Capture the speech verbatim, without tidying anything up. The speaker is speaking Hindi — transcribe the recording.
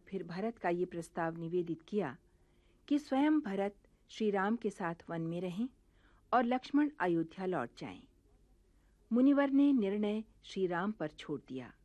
फिर भरत का ये प्रस्ताव निवेदित किया कि स्वयं भरत श्री राम के साथ वन में रहें और लक्ष्मण अयोध्या लौट जाएं। मुनिवर ने निर्णय श्री राम पर छोड़ दिया।